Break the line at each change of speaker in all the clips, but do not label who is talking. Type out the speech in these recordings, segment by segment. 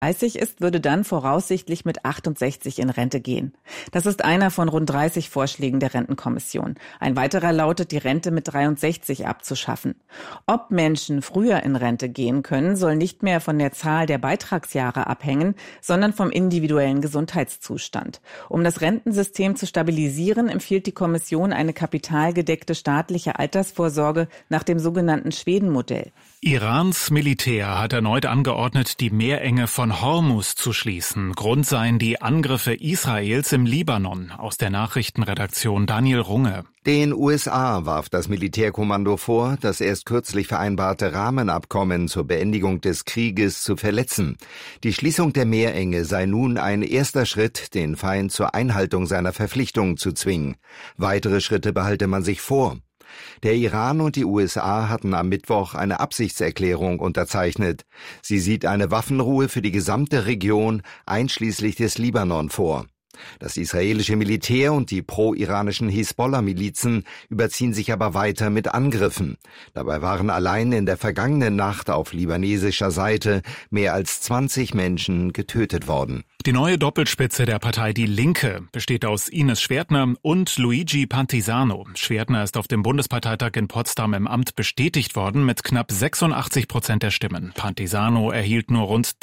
30 ist, würde dann voraussichtlich mit 68 in Rente gehen. Das ist einer von rund 30 Vorschlägen der Rentenkommission. Ein weiterer lautet, die Rente mit 63 abzuschaffen. Ob Menschen früher in Rente gehen können, soll nicht mehr von der Zahl der Beitragsjahre abhängen, sondern vom individuellen Gesundheitszustand. Um das Rentensystem zu stabilisieren, empfiehlt die Kommission eine kapitalgedeckte staatliche Altersvorsorge nach dem sogenannten Schweden-Modell.
Irans Militär hat erneut angeordnet, die Meerenge von Hormuz zu schließen. Grund seien die Angriffe Israels im Libanon. Aus der Nachrichtenredaktion Daniel Runge.
Den USA warf das Militärkommando vor, das erst kürzlich vereinbarte Rahmenabkommen zur Beendigung des Krieges zu verletzen. Die Schließung der Meerenge sei nun ein erster Schritt, den Feind zur Einhaltung seiner Verpflichtungen zu zwingen. Weitere Schritte behalte man sich vor. Der Iran und die USA hatten am Mittwoch eine Absichtserklärung unterzeichnet. Sie sieht eine Waffenruhe für die gesamte Region, einschließlich des Libanon, vor. Das israelische Militär und die pro-iranischen Hisbollah-Milizen überziehen sich aber weiter mit Angriffen. Dabei waren allein in der vergangenen Nacht auf libanesischer Seite mehr als 20 Menschen getötet worden.
Die neue Doppelspitze der Partei Die Linke besteht aus Ines Schwertner und Luigi Pantisano. Schwertner ist auf dem Bundesparteitag in Potsdam im Amt bestätigt worden mit knapp 86% der Stimmen. Pantisano erhielt nur rund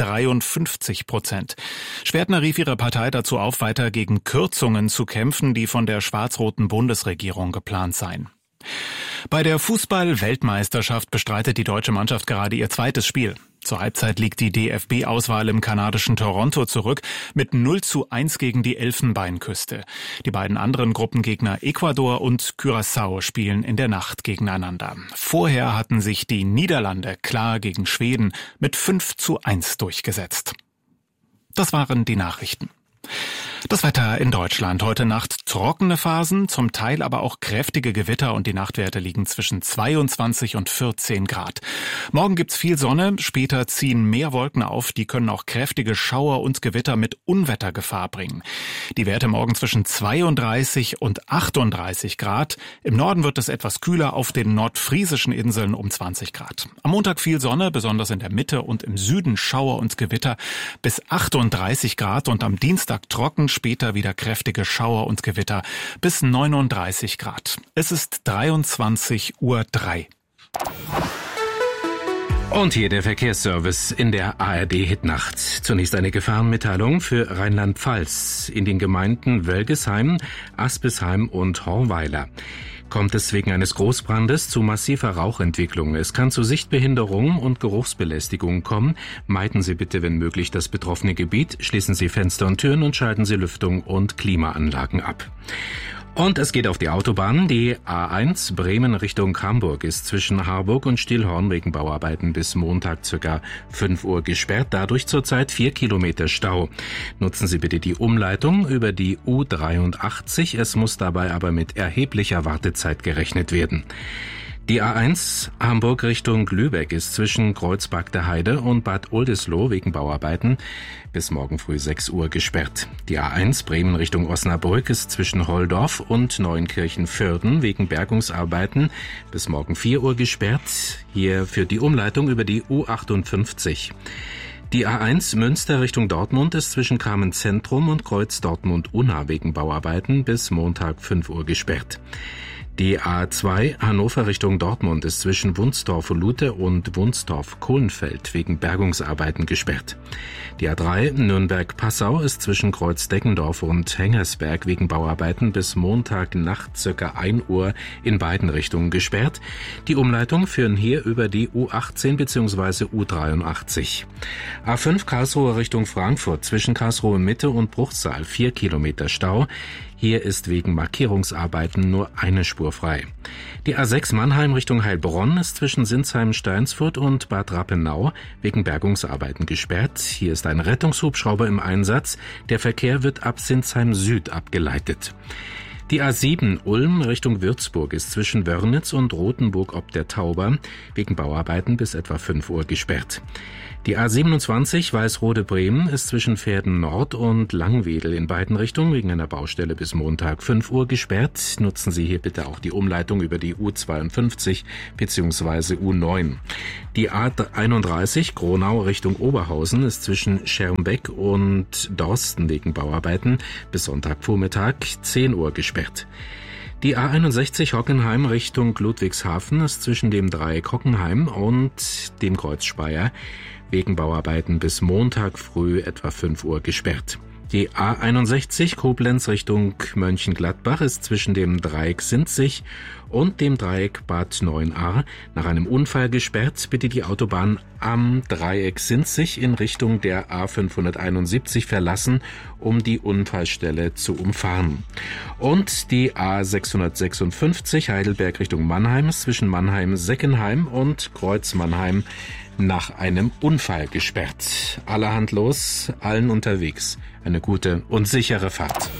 53%. Schwertner rief ihre Partei dazu auf, weiter gegen Kürzungen zu kämpfen, die von der schwarz-roten Bundesregierung geplant seien. Bei der Fußball-Weltmeisterschaft bestreitet die deutsche Mannschaft gerade ihr zweites Spiel. Zur Halbzeit liegt die DFB-Auswahl im kanadischen Toronto zurück mit 0:1 gegen die Elfenbeinküste. Die beiden anderen Gruppengegner Ecuador und Curaçao spielen in der Nacht gegeneinander. Vorher hatten sich die Niederlande klar gegen Schweden mit 5:1 durchgesetzt. Das waren die Nachrichten. Das Wetter in Deutschland. Heute Nacht trockene Phasen, zum Teil aber auch kräftige Gewitter und die Nachtwerte liegen zwischen 22 und 14 Grad. Morgen gibt's viel Sonne, später ziehen mehr Wolken auf, die können auch kräftige Schauer und Gewitter mit Unwettergefahr bringen. Die Werte morgen zwischen 32 und 38 Grad. Im Norden wird es etwas kühler, auf den nordfriesischen Inseln um 20 Grad. Am Montag viel Sonne, besonders in der Mitte und im Süden Schauer und Gewitter bis 38 Grad und am Dienstag trocken, später wieder kräftige Schauer und Gewitter bis 39 Grad. Es ist 23:03 Uhr.
Und hier der Verkehrsservice in der ARD-Hitnacht. Zunächst eine Gefahrenmitteilung für Rheinland-Pfalz. In den Gemeinden Wölgesheim, Aspesheim und Hornweiler kommt es wegen eines Großbrandes zu massiver Rauchentwicklung. Es kann zu Sichtbehinderungen und Geruchsbelästigungen kommen. Meiden Sie bitte, wenn möglich, das betroffene Gebiet. Schließen Sie Fenster und Türen und schalten Sie Lüftung und Klimaanlagen ab. Und es geht auf die Autobahn. Die A1 Bremen Richtung Hamburg ist zwischen Harburg und Stillhorn wegen Bauarbeiten bis Montag ca. 5 Uhr gesperrt. Dadurch zurzeit 4 Kilometer Stau. Nutzen Sie bitte die Umleitung über die U83. Es muss dabei aber mit erheblicher Wartezeit gerechnet werden. Die A1 Hamburg Richtung Lübeck ist zwischen Kreuzberg der Heide und Bad Oldesloe wegen Bauarbeiten bis morgen früh 6 Uhr gesperrt. Die A1 Bremen Richtung Osnabrück ist zwischen Holdorf und Neunkirchen-Vörden wegen Bergungsarbeiten bis morgen 4 Uhr gesperrt. Hier führt die Umleitung über die U58. Die A1 Münster Richtung Dortmund ist zwischen Carmen-Zentrum und Kreuz Dortmund-Unna wegen Bauarbeiten bis Montag 5 Uhr gesperrt. Die A2 Hannover Richtung Dortmund ist zwischen Wunstorf-Lute und Wunstorf-Kohlenfeld wegen Bergungsarbeiten gesperrt. Die A3 Nürnberg-Passau ist zwischen Kreuz-Deckendorf und Hengersberg wegen Bauarbeiten bis Montagnacht ca. 1 Uhr in beiden Richtungen gesperrt. Die Umleitungen führen hier über die U18 bzw. U83. A5 Karlsruhe Richtung Frankfurt zwischen Karlsruhe Mitte und Bruchsal 4 Kilometer Stau. Hier ist wegen Markierungsarbeiten nur eine Spur frei. Die A6 Mannheim Richtung Heilbronn ist zwischen Sinsheim-Steinsfurt und Bad Rappenau wegen Bergungsarbeiten gesperrt. Hier ist ein Rettungshubschrauber im Einsatz. Der Verkehr wird ab Sinsheim Süd abgeleitet. Die A7 Ulm Richtung Würzburg ist zwischen Wörnitz und Rothenburg ob der Tauber wegen Bauarbeiten bis etwa 5 Uhr gesperrt. Die A27 Weißrode-Bremen ist zwischen Verden Nord und Langwedel in beiden Richtungen wegen einer Baustelle bis Montag 5 Uhr gesperrt. Nutzen Sie hier bitte auch die Umleitung über die U52 bzw. U9. Die A31 Gronau Richtung Oberhausen ist zwischen Schermbeck und Dorsten wegen Bauarbeiten bis Sonntagvormittag 10 Uhr gesperrt. Die A61 Hockenheim Richtung Ludwigshafen ist zwischen dem Dreieck Hockenheim und dem Kreuz Speyer wegen Bauarbeiten bis Montag früh etwa 5 Uhr gesperrt. Die A61 Koblenz Richtung Mönchengladbach ist zwischen dem Dreieck Sinzig und dem Dreieck Bad Neuenahr nach einem Unfall gesperrt. Bitte die Autobahn am Dreieck Sinzig in Richtung der A571 verlassen, um die Unfallstelle zu umfahren. Und die A656 Heidelberg Richtung Mannheim ist zwischen Mannheim-Seckenheim und Kreuz-Mannheim nach einem Unfall gesperrt. Allerhand los, allen unterwegs. Eine gute und sichere Fahrt.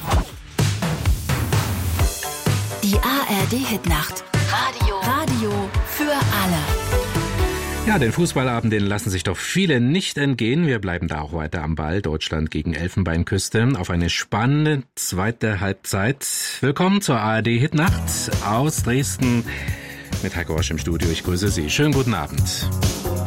Die ARD-Hitnacht. Radio für alle.
Ja, den Fußballabend, den lassen sich doch viele nicht entgehen. Wir bleiben da auch weiter am Ball. Deutschland gegen Elfenbeinküste auf eine spannende zweite Halbzeit. Willkommen zur ARD-Hitnacht aus Dresden mit Heiko Rosch im Studio. Ich grüße Sie. Schönen guten Abend.